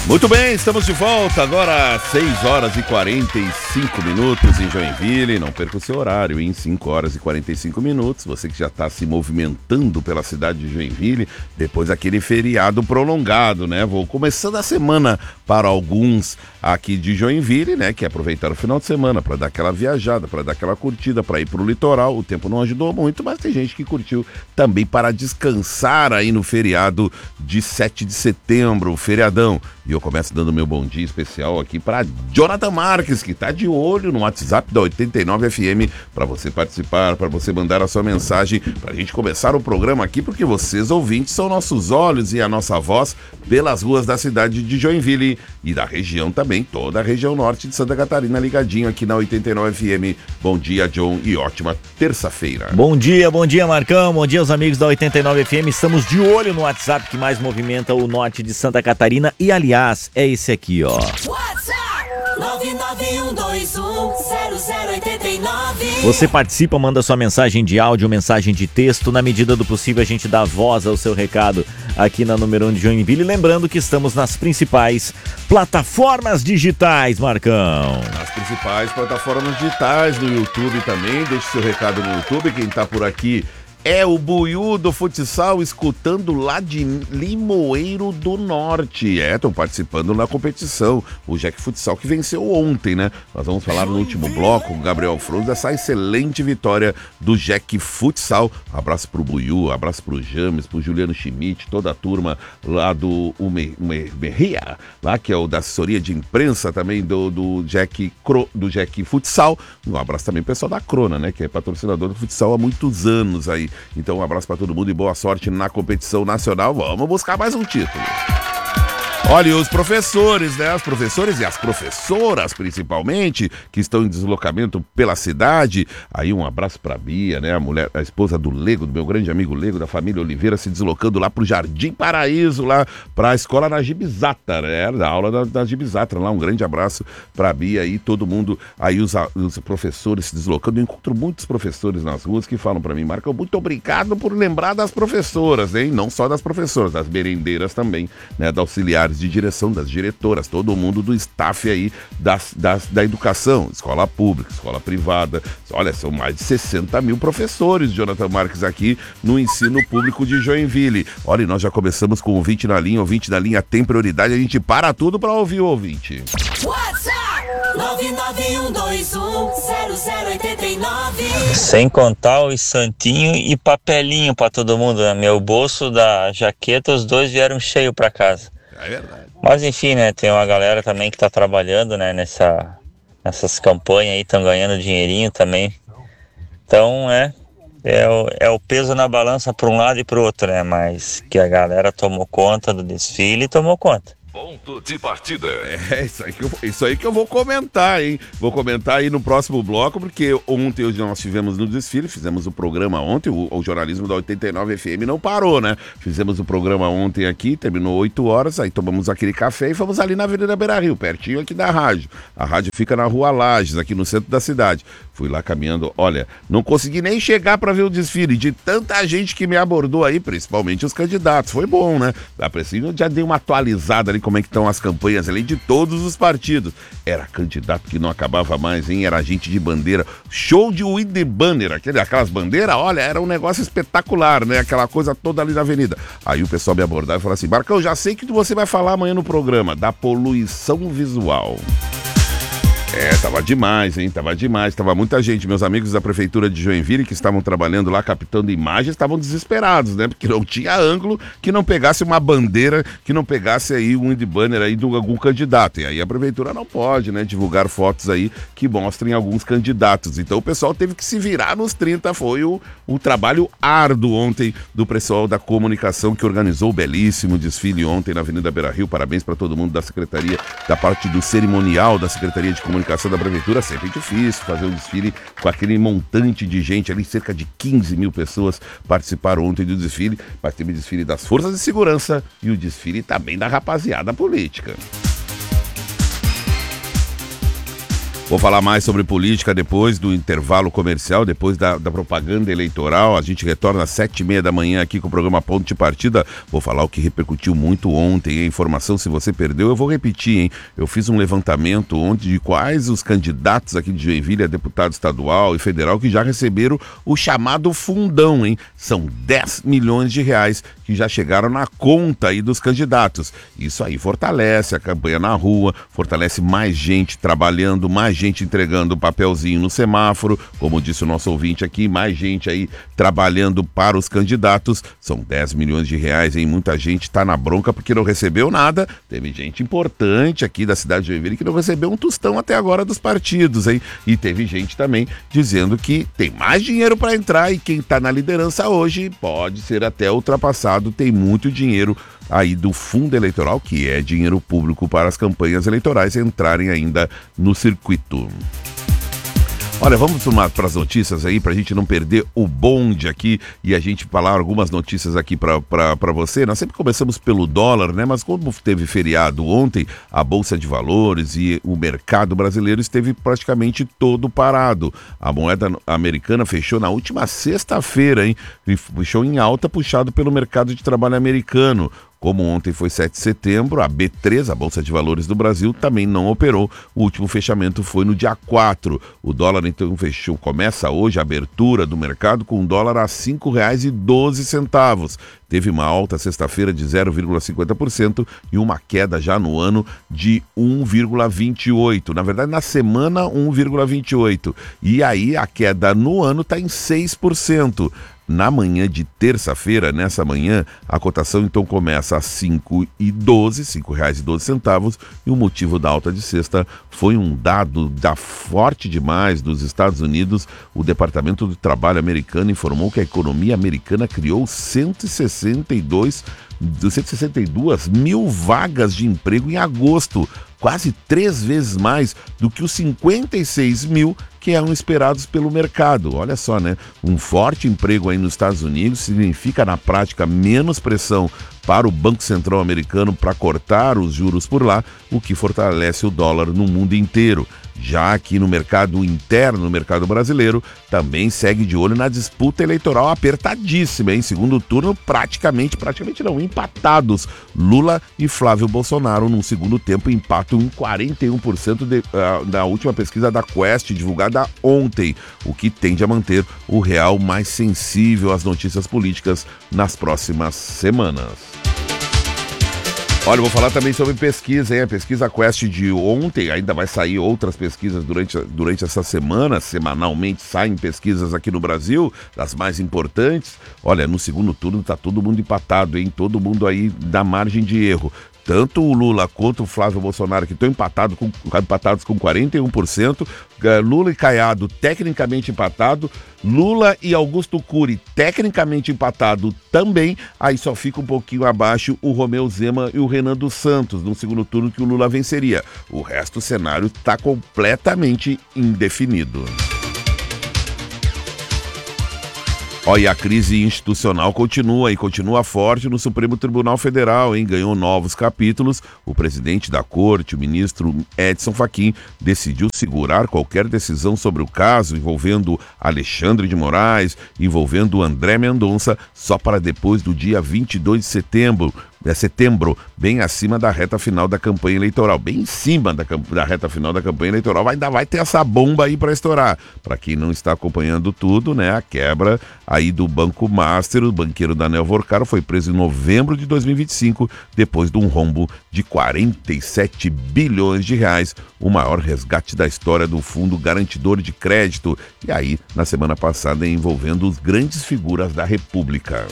Muito bem, estamos de volta agora às 6 horas e 45 minutos em Joinville. Não perca o seu horário, em 5 horas e 45 minutos. Você que já está se movimentando pela cidade de Joinville, depois daquele feriado prolongado, né? Vou começando a semana para alguns aqui de Joinville, né? Que é aproveitar o final de semana para dar aquela viajada, para dar aquela curtida, para ir para o litoral. O tempo não ajudou muito, mas tem gente que curtiu também para descansar aí no feriado de 7 de setembro, o feriadão. E eu começo dando meu bom dia especial aqui para Jonathan Marques, que está de olho no WhatsApp da 89 FM, para você participar, para você mandar a sua mensagem, para a gente começar o programa aqui, porque vocês, ouvintes, são nossos olhos e a nossa voz pelas ruas da cidade de Joinville e da região também, toda a região norte de Santa Catarina, ligadinho aqui na 89 FM. Bom dia, John, e ótima terça-feira. Bom dia, Marcão, bom dia aos amigos da 89 FM. Estamos de olho no WhatsApp que mais movimenta o norte de Santa Catarina e, aliás, é esse aqui, ó. WhatsApp 991210089. Você participa, manda sua mensagem de áudio, mensagem de texto. Na medida do possível, a gente dá voz ao seu recado aqui na número 1 de Joinville. Lembrando que estamos nas principais plataformas digitais, Marcão. Nas principais plataformas digitais, no YouTube também. Deixe seu recado no YouTube. Quem tá por aqui é o Buiú do Futsal, escutando lá de Limoeiro do Norte. Estão participando na competição. O Jack Futsal que venceu ontem, né? Nós vamos falar no último bloco com o Gabriel Froz dessa excelente vitória do Jack Futsal. Um abraço pro Buiú, um abraço pro James, pro Juliano Schmidt, toda a turma lá do Merria, lá que é o da assessoria de imprensa também do Jack Futsal. Um abraço também pro pessoal da Crona, né? Que é patrocinador do futsal há muitos anos aí. Então um abraço para todo mundo e boa sorte na competição nacional. Vamos buscar mais um título. Olha, e os professores, né? Os professores e as professoras, principalmente, que estão em deslocamento pela cidade. Aí um abraço pra Bia, né? A esposa do Lego, do meu grande amigo Lego, da família Oliveira, se deslocando lá pro Jardim Paraíso, lá pra escola na Gibizata, né? Da aula da Gibizata lá. Um grande abraço pra Bia e todo mundo. Aí os professores se deslocando. Eu encontro muitos professores nas ruas que falam pra mim: Marcão, muito obrigado por lembrar das professoras, hein? Não só das professoras, das merendeiras também, né? Da auxiliares de direção, das diretoras, todo mundo do staff aí da educação, escola pública, escola privada. Olha, são mais de 60 mil professores, Jonathan Marques, aqui no ensino público de Joinville. Olha, e nós já começamos com o ouvinte na linha tem prioridade, a gente para tudo para ouvir o ouvinte. WhatsApp 991210089. Sem contar os santinho e papelinho para todo mundo, né? Meu bolso da jaqueta, os dois vieram cheio para casa. É verdade. Mas enfim, né, tem uma galera também que tá trabalhando, né, nessas campanhas aí, estão ganhando dinheirinho também. Então, é o peso na balança para um lado e para o outro, né, mas que a galera tomou conta do desfile e tomou conta. Ponto de partida. É isso aí que eu vou comentar, hein? Vou comentar aí no próximo bloco, porque ontem nós tivemos no desfile, fizemos o programa ontem, o jornalismo da 89 FM não parou, né? Fizemos o programa ontem aqui, terminou 8 horas, aí tomamos aquele café e fomos ali na Avenida Beira-Rio, pertinho aqui da rádio. A rádio fica na Rua Lages, aqui no centro da cidade. Fui lá caminhando, olha, não consegui nem chegar para ver o desfile, de tanta gente que me abordou aí, principalmente os candidatos. Foi bom, né? A princípio eu já dei uma atualizada ali como é que estão as campanhas ali de todos os partidos. Era candidato que não acabava mais, hein? Era gente de bandeira. Show de wind banner, aquelas bandeiras, olha, era um negócio espetacular, né? Aquela coisa toda ali na avenida. Aí o pessoal me abordava e falava assim: Marcão, já sei que você vai falar amanhã no programa da poluição visual. Tava demais, hein? Tava demais. Tava muita gente. Meus amigos da prefeitura de Joinville que estavam trabalhando lá, captando imagens, estavam desesperados, né? Porque não tinha ângulo que não pegasse uma bandeira, que não pegasse aí um wind banner aí de algum candidato. E aí a prefeitura não pode, né? Divulgar fotos aí que mostrem alguns candidatos. Então o pessoal teve que se virar nos 30. Foi o trabalho árduo ontem do pessoal da comunicação que organizou o belíssimo desfile ontem na Avenida Beira-Rio. Parabéns para todo mundo da secretaria, da parte do cerimonial da Secretaria de Comunicação da Prefeitura. Sempre difícil fazer um desfile com aquele montante de gente ali, cerca de 15 mil pessoas participaram ontem do desfile, mas teve o desfile das Forças de Segurança e o desfile também da rapaziada política. Vou falar mais sobre política depois do intervalo comercial, depois da propaganda eleitoral. A gente retorna às 7h30 da manhã aqui com o programa Ponto de Partida. Vou falar o que repercutiu muito ontem. A informação, se você perdeu, eu vou repetir, hein? Eu fiz um levantamento ontem de quais os candidatos aqui de Joinville a deputado estadual e federal que já receberam o chamado fundão, hein? São 10 milhões de reais que já chegaram na conta aí dos candidatos. Isso aí fortalece a campanha na rua, fortalece mais gente trabalhando, mais gente entregando papelzinho no semáforo, como disse o nosso ouvinte aqui, mais gente aí trabalhando para os candidatos. São 10 milhões de reais, hein? Muita gente está na bronca porque não recebeu nada. Teve gente importante aqui da cidade de Joinville que não recebeu um tostão até agora dos partidos, hein? E teve gente também dizendo que tem mais dinheiro para entrar e quem está na liderança hoje pode ser até ultrapassado. Tem muito dinheiro aí do fundo eleitoral, que é dinheiro público para as campanhas eleitorais entrarem ainda no circuito. Olha, vamos para as notícias aí, para a gente não perder o bonde aqui e a gente falar algumas notícias aqui para você. Nós sempre começamos pelo dólar, né? Mas como teve feriado ontem, a Bolsa de Valores e o mercado brasileiro esteve praticamente todo parado. A moeda americana fechou na última sexta-feira, hein? E fechou em alta, puxado pelo mercado de trabalho americano. Como ontem foi 7 de setembro, a B3, a Bolsa de Valores do Brasil, também não operou. O último fechamento foi no dia 4. O dólar, então, começa hoje a abertura do mercado com o dólar a R$ 5,12. Teve uma alta sexta-feira de 0,50% e uma queda já no ano de 1,28%. Na verdade, na semana, 1,28%. E aí, a queda no ano está em 6%. Na manhã de terça-feira, nessa manhã, a cotação então começa a R$ 5,12, e o motivo da alta de sexta foi um dado forte demais dos Estados Unidos. O Departamento do Trabalho americano informou que a economia americana criou 162 mil vagas de emprego em agosto, quase 3 vezes mais do que os 56 mil que eram esperados pelo mercado. Olha só, né? Um forte emprego aí nos Estados Unidos significa, na prática, menos pressão para o Banco Central americano para cortar os juros por lá, o que fortalece o dólar no mundo inteiro. Já aqui no mercado interno, no mercado brasileiro, também segue de olho na disputa eleitoral apertadíssima, em segundo turno praticamente não, empatados. Lula e Flávio Bolsonaro no segundo tempo empatam em 41% da última pesquisa da Quest, divulgada ontem, o que tende a manter o real mais sensível às notícias políticas nas próximas semanas. Olha, eu vou falar também sobre pesquisa, hein? A pesquisa Quest de ontem, ainda vai sair outras pesquisas durante essa semana, semanalmente saem pesquisas aqui no Brasil, das mais importantes. Olha, no segundo turno tá todo mundo empatado, hein? Todo mundo aí na margem de erro. Tanto o Lula quanto o Flávio Bolsonaro, que estão empatados com 41%, Lula e Caiado tecnicamente empatado, Lula e Augusto Cury tecnicamente empatado também, aí só fica um pouquinho abaixo o Romeu Zema e o Renan dos Santos, no segundo turno que o Lula venceria. O resto do cenário está completamente indefinido. E a crise institucional continua forte no Supremo Tribunal Federal, hein? Ganhou novos capítulos. O presidente da corte, o ministro Edson Fachin, decidiu segurar qualquer decisão sobre o caso envolvendo Alexandre de Moraes, envolvendo André Mendonça, só para depois do dia 22 de setembro, bem acima da reta final da campanha eleitoral. Bem em cima da reta final da campanha eleitoral, ainda vai ter essa bomba aí para estourar. Para quem não está acompanhando tudo, né, a quebra aí do Banco Master, o banqueiro Daniel Vorcaro foi preso em novembro de 2025, depois de um rombo de 47 bilhões de reais, o maior resgate da história do Fundo Garantidor de Crédito, e aí, na semana passada, envolvendo as grandes figuras da República.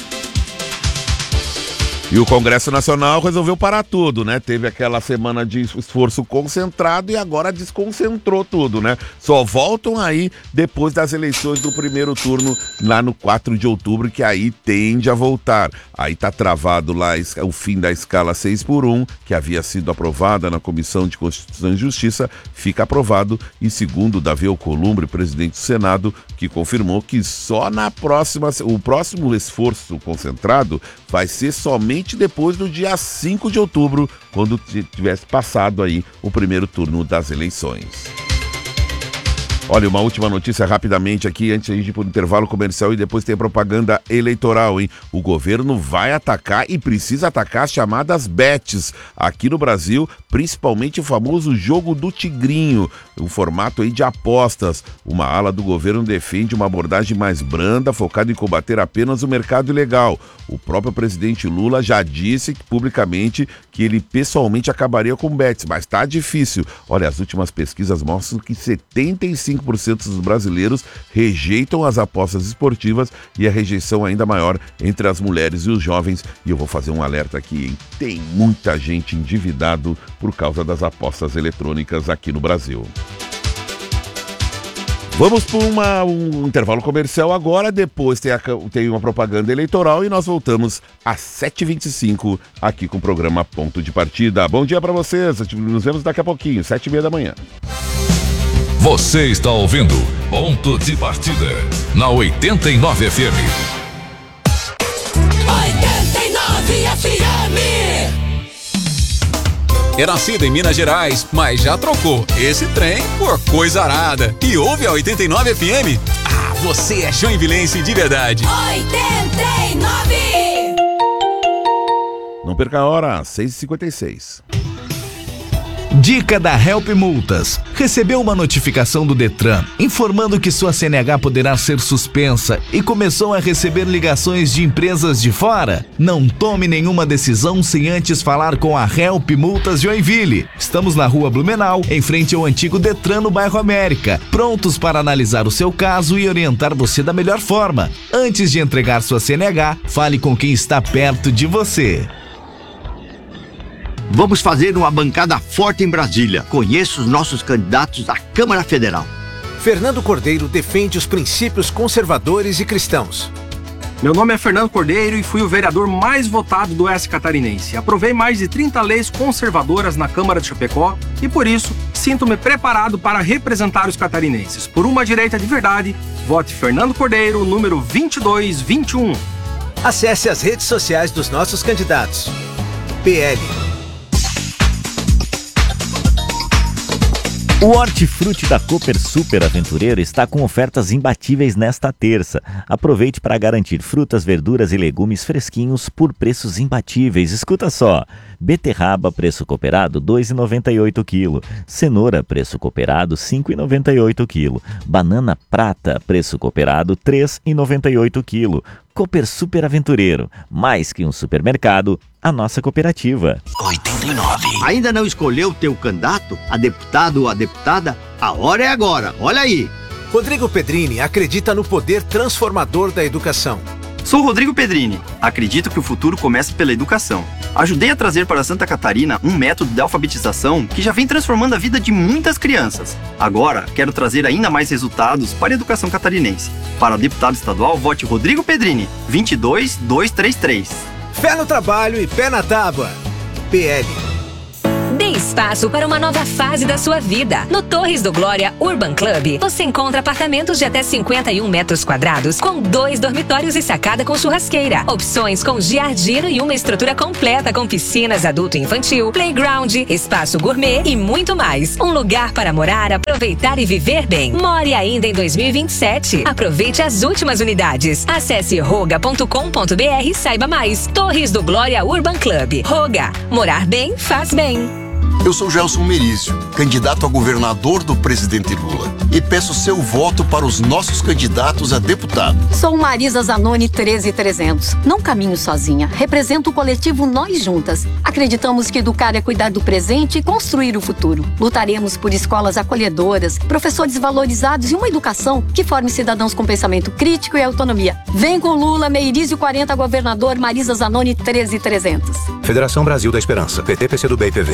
E o Congresso Nacional resolveu parar tudo, né? Teve aquela semana de esforço concentrado e agora desconcentrou tudo, né? Só voltam aí depois das eleições do primeiro turno, lá no 4 de outubro, que aí tende a voltar. Aí tá travado lá o fim da escala 6x1, que havia sido aprovada na Comissão de Constituição e Justiça, fica aprovado, e segundo Davi Alcolumbre, presidente do Senado, que confirmou que só o próximo esforço concentrado vai ser somente depois do dia 5 de outubro, quando tivesse passado aí o primeiro turno das eleições. Olha, uma última notícia rapidamente aqui, antes de a gente ir para o intervalo comercial e depois tem a propaganda eleitoral, hein? O governo vai atacar e precisa atacar as chamadas bets aqui no Brasil, principalmente o famoso jogo do tigrinho, o formato aí de apostas. Uma ala do governo defende uma abordagem mais branda, focada em combater apenas o mercado ilegal. O próprio presidente Lula já disse publicamente que ele pessoalmente acabaria com bets, mas tá difícil. Olha, as últimas pesquisas mostram que 75% dos brasileiros rejeitam as apostas esportivas e a rejeição ainda maior entre as mulheres e os jovens. E eu vou fazer um alerta aqui, hein? Tem muita gente endividado por causa das apostas eletrônicas aqui no Brasil. Vamos para um intervalo comercial agora, depois tem uma propaganda eleitoral e nós voltamos às 7h25 aqui com o programa Ponto de Partida. Bom dia para vocês, nos vemos daqui a pouquinho, 7h30 da manhã. Você está ouvindo Ponto de Partida na 89 FM. 89 FM. É nascido em Minas Gerais, mas já trocou esse trem por coisa arada. E ouve a 89 FM? Ah, você é joinvilense de verdade. 89. Não perca a hora, 6h56. Dica da Help Multas. Recebeu uma notificação do Detran informando que sua CNH poderá ser suspensa e começou a receber ligações de empresas de fora? Não tome nenhuma decisão sem antes falar com a Help Multas Joinville. Estamos na Rua Blumenau, em frente ao antigo Detran no bairro América, prontos para analisar o seu caso e orientar você da melhor forma. Antes de entregar sua CNH, fale com quem está perto de você. Vamos fazer uma bancada forte em Brasília. Conheça os nossos candidatos à Câmara Federal. Fernando Cordeiro defende os princípios conservadores e cristãos. Meu nome é Fernando Cordeiro e fui o vereador mais votado do Oeste Catarinense. Aprovei mais de 30 leis conservadoras na Câmara de Chapecó e, por isso, sinto-me preparado para representar os catarinenses. Por uma direita de verdade, vote Fernando Cordeiro, número 2221. Acesse as redes sociais dos nossos candidatos. PL. O Hortifruti da Cooper Super Aventureiro está com ofertas imbatíveis nesta terça. Aproveite para garantir frutas, verduras e legumes fresquinhos por preços imbatíveis. Escuta só: beterraba, preço cooperado, R$ 2,98 kg. Cenoura, preço cooperado, R$ 5,98 kg. Banana prata, preço cooperado, R$ 3,98 kg. Cooper Super Aventureiro, mais que um supermercado, a nossa cooperativa. 89. Ainda não escolheu o teu candidato, a deputado ou a deputada? A hora é agora, olha aí. Rodrigo Pedrini acredita no poder transformador da educação. Sou Rodrigo Pedrini. Acredito que o futuro começa pela educação. Ajudei a trazer para Santa Catarina um método de alfabetização que já vem transformando a vida de muitas crianças. Agora, quero trazer ainda mais resultados para a educação catarinense. Para deputado estadual, vote Rodrigo Pedrini, 22233. Fé no trabalho e pé na tábua. PL. Dê espaço para uma nova fase da sua vida. No Torres do Glória Urban Club, você encontra apartamentos de até 51 metros quadrados, com 2 dormitórios e sacada com churrasqueira. Opções com giardino e uma estrutura completa com piscinas adulto e infantil, playground, espaço gourmet e muito mais. Um lugar para morar, aproveitar e viver bem. More ainda em 2027. Aproveite as últimas unidades. Acesse roga.com.br e saiba mais. Torres do Glória Urban Club. Roga. Morar bem faz bem. Eu sou Gelson Merício, candidato a governador do presidente Lula, e peço seu voto para os nossos candidatos a deputado. Sou Marisa Zanoni 13300. Não caminho sozinha. Represento o coletivo Nós Juntas. Acreditamos que educar é cuidar do presente e construir o futuro. Lutaremos por escolas acolhedoras, professores valorizados e uma educação que forme cidadãos com pensamento crítico e autonomia. Vem com Lula, Meirізio 40, governador Marisa Zanoni 13300. Federação Brasil da Esperança, PT, PCdoB e PV.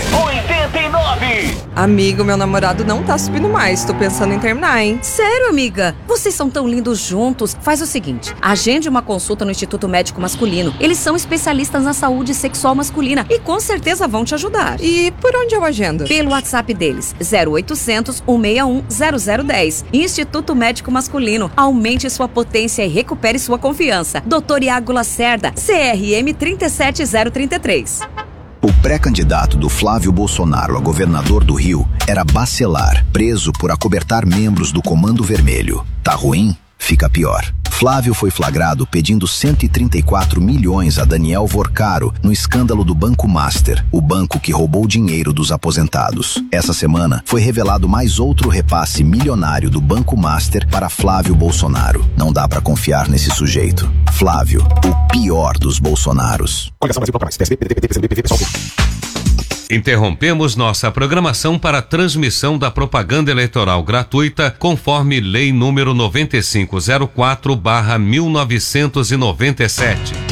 89! Amigo, meu namorado não tá subindo mais. Tô pensando em terminar, hein? Sério, amiga? Vocês são tão lindos juntos. Faz o seguinte, agende uma consulta no Instituto Médico Masculino. Eles são especialistas na saúde sexual masculina e com certeza vão te ajudar. E por onde eu agendo? Pelo WhatsApp deles, 0800 161 0010. Instituto Médico Masculino. Aumente sua potência e recupere sua confiança. Dr. Iago Lacerda, CRM 37033. O pré-candidato do Flávio Bolsonaro a governador do Rio era Bacelar, preso por acobertar membros do Comando Vermelho. Tá ruim? Fica pior. Flávio foi flagrado pedindo 134 milhões a Daniel Vorcaro no escândalo do Banco Master, o banco que roubou dinheiro dos aposentados. Essa semana foi revelado mais outro repasse milionário do Banco Master para Flávio Bolsonaro. Não dá pra confiar nesse sujeito. Flávio, o pior dos Bolsonaros. Interrompemos nossa programação para a transmissão da propaganda eleitoral gratuita conforme Lei número 9504/1997.